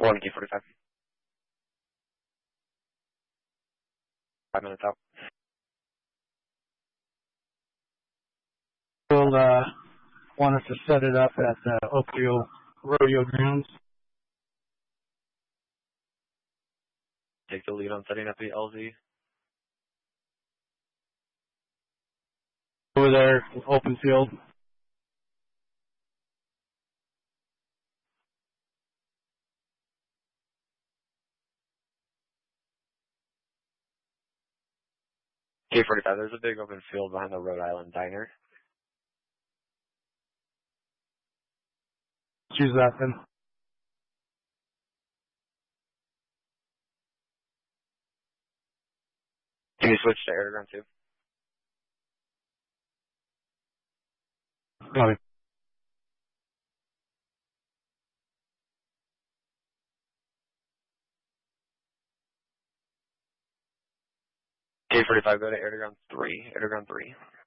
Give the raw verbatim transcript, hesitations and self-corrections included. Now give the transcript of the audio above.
one K forty-five. Five minutes out. We'll uh, want us to set it up at the Oakville Rodeo Grounds. Take the lead on setting up the L Z. Over there, open field. K forty-five, there's a big open field behind the Rhode Island Diner. Choose that then. Can you switch to air to ground two? Copy. K forty-five, go to air to ground three. Air to ground three.